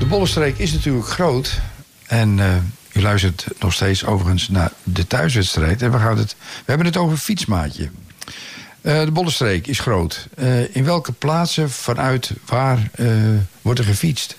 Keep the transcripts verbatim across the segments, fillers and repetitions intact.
Bollenstreek is natuurlijk groot. En uh, u luistert nog steeds overigens naar de thuiswedstrijd. En we, gaan het, we hebben het over fietsmaatje. Uh, de Bollenstreek is groot. Uh, in welke plaatsen vanuit waar uh, wordt er gefietst?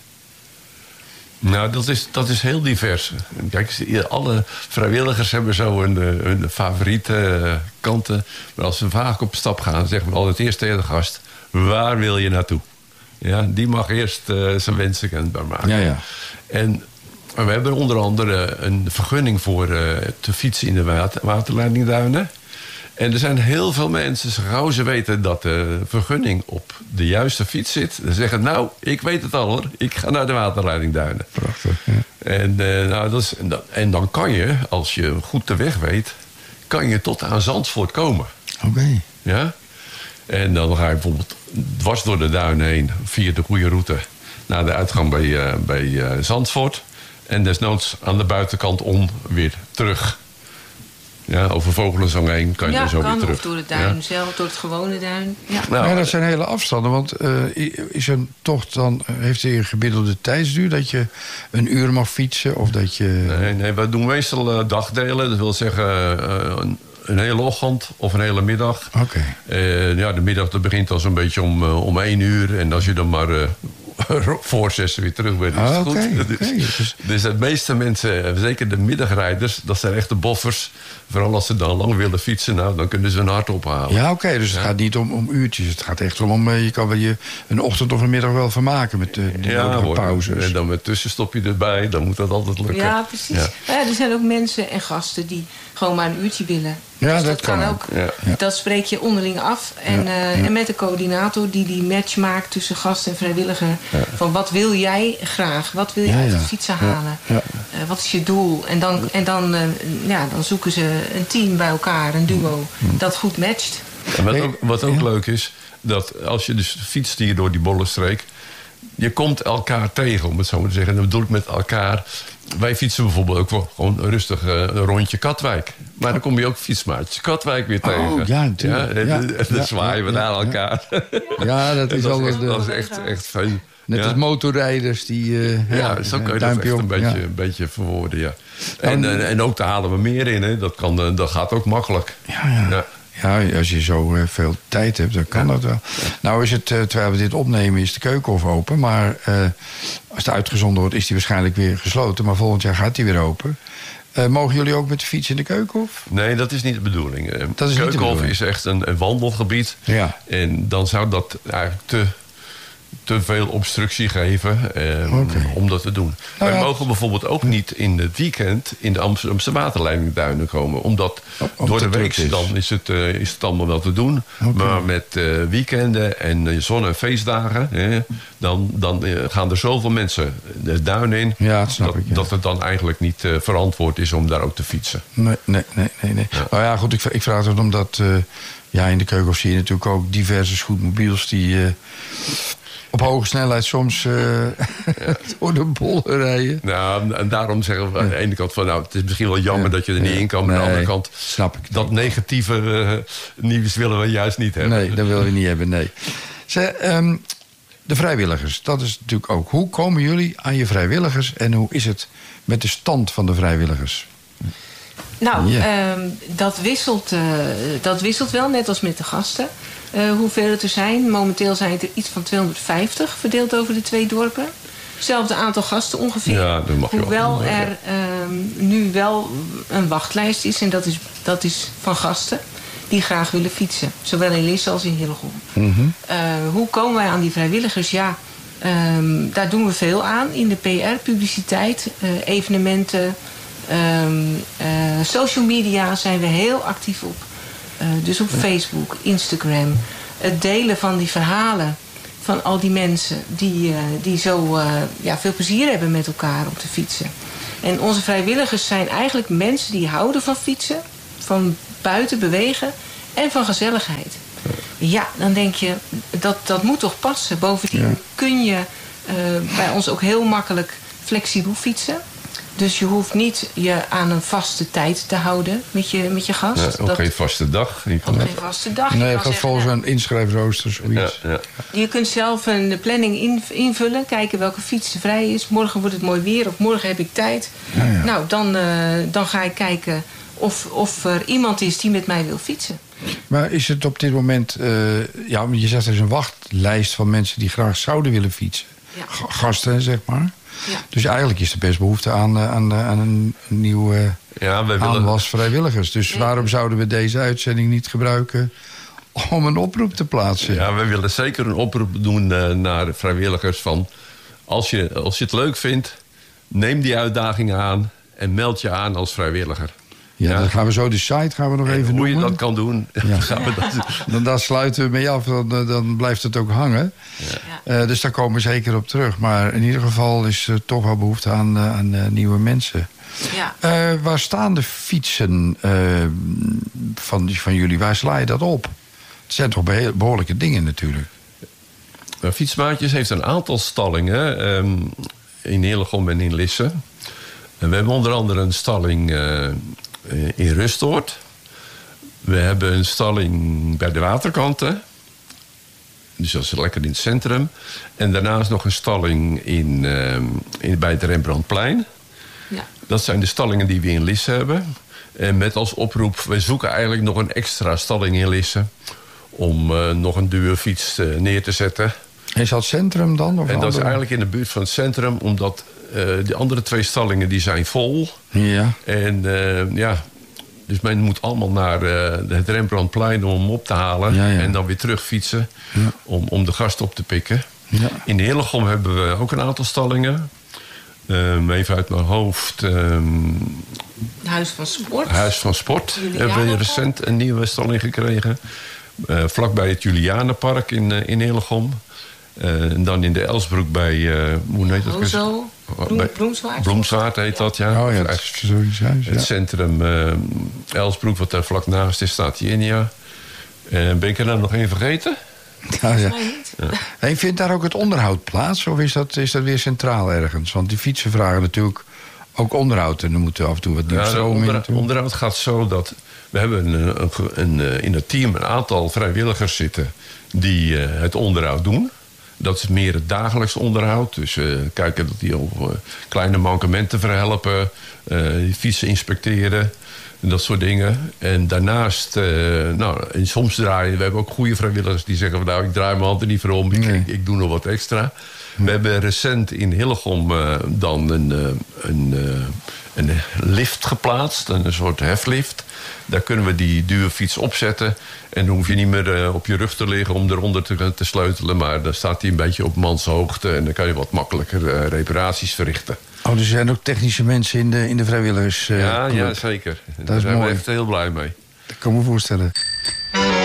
Nou, dat is, dat is heel divers. Kijk, alle vrijwilligers hebben zo hun, hun favoriete uh, kanten. Maar als we vaak op stap gaan, zeggen we altijd eerst tegen de gast: waar wil je naartoe? Ja, die mag eerst uh, zijn wensen kenbaar maken. Ja, ja. En we hebben onder andere een vergunning voor uh, te fietsen in de water, waterleidingduinen. En er zijn heel veel mensen, zo gauw ze weten dat de vergunning op de juiste fiets zit, dan zeggen: nou, ik weet het al hoor, ik ga naar de waterleidingduinen. Prachtig, ja. En, uh, nou, dat is, en, dan, en dan kan je, als je goed de weg weet, kan je tot aan Zandvoort komen. Oké. Okay. Ja? En dan ga je bijvoorbeeld dwars door de duinen heen, via de goede route, naar de uitgang bij, uh, bij uh, Zandvoort. En desnoods aan de buitenkant om weer terug. Ja, over Vogelenzang heen kan je ja, er zo kan, weer terug. Of door de duin ja. zelf, door het gewone duin. Ja. Nou, ja, dat zijn hele afstanden. Want uh, is een tocht dan, heeft hij een gemiddelde tijdsduur dat je een uur mag fietsen? Of dat je... Nee, nee, we doen meestal uh, dagdelen. Dat wil zeggen uh, een, een hele ochtend of een hele middag. Oké. Okay. Uh, ja, de middag dat begint al zo'n beetje om, uh, om één uur. En als je dan maar uh, voor zes weer terug bent, is het ah, okay, goed. Okay. Dus, dus de meeste mensen, zeker de middagrijders, dat zijn echt de boffers. Vooral als ze dan lang willen fietsen, nou, dan kunnen ze hun hart ophalen. Ja, oké. Okay, dus het ja. gaat niet om, om uurtjes. Het gaat echt om, uh, je kan wel je een ochtend of een middag wel vermaken met uh, de ja, nodige pauzes. En dan met tussenstopje erbij, dan moet dat altijd lukken. Ja, precies. Ja. Ja, er zijn ook mensen en gasten die gewoon maar een uurtje willen. Ja, dus dat, dat kan kan ook. ook. Ja. Dat spreek je onderling af. En, ja, uh, ja. en met de coördinator die die match maakt tussen gast en vrijwilliger. Ja. Van wat wil jij graag? Wat wil je ja, uit het fietsen ja. halen? Ja. Uh, wat is je doel? En dan, en dan, uh, ja, dan zoeken ze een team bij elkaar, een duo, dat goed matcht. En wat ook, wat ook ja. leuk is, dat als je dus fietst hier door die Bollenstreek, je komt elkaar tegen, om het zo maar te zeggen. En dat bedoel ik met elkaar. Wij fietsen bijvoorbeeld ook wel gewoon rustig uh, een rondje Katwijk. Maar dan kom je ook fietsmaatjes Katwijk weer tegen. Oh, ja, natuurlijk. Ja, en, ja, en dan ja, zwaaien we ja, naar elkaar. Ja, ja dat is al... Dat is echt, de, dat is echt, echt fijn. Net ja. als motorrijders die... Uh, ja, ja, zo kan je dat echt een beetje, ja. een beetje verwoorden, ja. En, en, en ook daar halen we meer in, hè. Dat, kan, dat gaat ook makkelijk. Ja, ja. ja. Ja, als je zo uh, veel tijd hebt, dan kan ja. dat wel. Nou is het, uh, terwijl we dit opnemen, is de Keukenhof open. Maar uh, als het uitgezonden wordt, is die waarschijnlijk weer gesloten. Maar volgend jaar gaat die weer open. Uh, mogen jullie ook met de fiets in de Keukenhof? Nee, dat is niet de bedoeling. Uh, dat is Keukenhof niet de bedoeling. is echt een, een wandelgebied. Ja. En dan zou dat eigenlijk te... te veel obstructie geven eh, okay. om dat te doen. Nou, Wij ja. mogen bijvoorbeeld ook niet in het weekend in de Amsterdamse waterleidingduinen komen. Omdat op, door de week dan is het, uh, is het allemaal wel te doen. Okay. Maar met uh, weekenden en uh, zon- en feestdagen, eh, dan, dan uh, gaan er zoveel mensen de duin in. Ja, dat snap dat, ik. Ja. Dat het dan eigenlijk niet uh, verantwoord is om daar ook te fietsen. Nee, nee, nee. nee, nee. Ja. Nou ja, goed, ik, ik vraag het omdat uh, ja, in de Keukenhof zie je natuurlijk ook diverse scootmobiels die... Uh, op hoge snelheid soms uh, ja. door de bollen rijden. Nou, en daarom zeggen we aan de ene kant van... nou, het is misschien wel jammer ja. dat je er niet ja. in kan. Maar nee, aan de andere kant, snap ik dat negatieve uh, nieuws willen we juist niet hebben. Nee, dat willen we niet hebben, nee. Ze, um, de vrijwilligers, dat is natuurlijk ook. Hoe komen jullie aan je vrijwilligers... en hoe is het met de stand van de vrijwilligers? Nou, yeah. um, dat, wisselt, uh, dat wisselt wel, net als met de gasten... Uh, hoeveel het er zijn. Momenteel zijn het er iets van tweehonderdvijftig verdeeld over de twee dorpen. Hetzelfde aantal gasten ongeveer. Ja, dat mag je Hoewel wel. er um, nu wel een wachtlijst is. En dat is, dat is van gasten die graag willen fietsen. Zowel in Lisse als in Hillegom. Mm-hmm. Uh, hoe komen wij aan die vrijwilligers? Ja, um, daar doen we veel aan. In de P R, publiciteit, uh, evenementen, um, uh, social media zijn we heel actief op. Uh, dus op Facebook, Instagram. Het delen van die verhalen van al die mensen die, uh, die zo uh, ja, veel plezier hebben met elkaar om te fietsen. En onze vrijwilligers zijn eigenlijk mensen die houden van fietsen, van buiten bewegen en van gezelligheid. Ja, dan denk je, dat, dat moet toch passen. Bovendien ja. kun je uh, bij ons ook heel makkelijk flexibel fietsen. Dus je hoeft niet je aan een vaste tijd te houden met je, met je gast. Ja, ook dat, geen vaste dag. Je kan ook het- geen vaste dag. Je Nee, kan gaat zeggen, volgens nou, een inschrijfrooster zoiets. Ja, ja. je kunt zelf een planning in, invullen. Kijken welke fiets er vrij is. Morgen wordt het mooi weer. Of morgen heb ik tijd. Ja, ja. Nou, dan, uh, dan ga ik kijken of, of er iemand is die met mij wil fietsen. Maar is het op dit moment... Uh, ja, je zegt er is een wachtlijst van mensen die graag zouden willen fietsen. Ja. G- gasten, zeg maar. Ja. Dus eigenlijk is er best behoefte aan, uh, aan, uh, aan een nieuwe Ja, wij willen... aanwas vrijwilligers. Dus waarom zouden we deze uitzending niet gebruiken om een oproep te plaatsen? Ja, wij willen zeker een oproep doen uh, naar vrijwilligers van... Als je, als je het leuk vindt, neem die uitdaging aan en meld je aan als vrijwilliger. Ja, Ja. dan gaan we zo de site gaan we nog En even hoe noemen. je dat kan doen, Ja. gaan we dat doen. Dan daar sluiten we mee af, dan, uh, dan blijft het ook hangen. Ja. Uh, dus daar komen we zeker op terug. Maar in ieder geval is er toch wel behoefte aan, uh, aan uh, nieuwe mensen. Ja. Uh, waar staan de fietsen uh, van, van jullie? Waar sla je dat op? Het zijn toch behe- behoorlijke dingen natuurlijk. Nou, Fietsmaatjes heeft een aantal stallingen um, in Hillegom en in Lisse. En we hebben onder andere een stalling uh, in Rustoord. We hebben een stalling bij de waterkanten. Dus dat is lekker in het centrum. En daarnaast nog een stalling in, uh, in, bij het Rembrandtplein. Ja. Dat zijn de stallingen die we in Lisse hebben. En met als oproep, we zoeken eigenlijk nog een extra stalling in Lisse... om uh, nog een duurfiets uh, neer te zetten. Is dat centrum dan? Of En dat is andere? eigenlijk in de buurt van het centrum... omdat uh, de andere twee stallingen die zijn vol. Ja. En uh, ja, dus men moet allemaal naar uh, het Rembrandtplein om hem op te halen... Ja, ja. en dan weer terug fietsen Ja. om, om de gast op te pikken. Ja. In Hillegom hebben we ook een aantal stallingen. Um, even uit mijn hoofd... Um, Huis van Sport. Huis van Sport Julianenpark. hebben we recent een nieuwe stalling gekregen. Uh, vlakbij het Julianenpark in, uh, in Hillegom. Uh, en dan in de Elsbroek bij... Uh, hoe heet dat? Hozo. Bloem, Bij- Bloemswaard. Bloemswaard heet dat, ja. Oh ja, dat is zoiets huis. Het Ja. centrum uh, Elsbroek, wat daar vlak naast is, staat die Inia. Uh, ben ik er nou nog één vergeten? Ja, ja. Mij niet. En vindt daar ook het onderhoud plaats? Of is dat, is dat weer centraal ergens? Want die fietsen vragen natuurlijk ook onderhoud. En er moet af en toe wat nieuw Ja, stroom in. onder, natuurlijk. onderhoud gaat zo dat... We hebben een, een, een, een, in het team een aantal vrijwilligers zitten... die uh, het onderhoud doen. Dat is meer het dagelijks onderhoud. Dus uh, kijken dat die op uh, kleine mankementen verhelpen. Uh, die fietsen inspecteren. En dat soort dingen. En daarnaast, uh, nou, en soms draaien... We hebben ook goede vrijwilligers die zeggen... Nou, ik draai mijn hand er niet voor om. Ik, Nee. ik, ik doe nog wat extra. We hebben recent in Hillegom uh, dan een, uh, een, uh, een lift geplaatst. Een soort heflift. Daar kunnen we die duurfiets opzetten. En dan hoef je niet meer uh, op je rug te liggen om eronder te, te sleutelen. Maar dan staat hij een beetje op manshoogte. En dan kan je wat makkelijker uh, reparaties verrichten. Oh, dus er zijn ook technische mensen in de, in de vrijwilligers. Uh, ja, club. ja, zeker. Dat Daar is zijn mooi. we echt heel blij mee. Dat kan ik me voorstellen.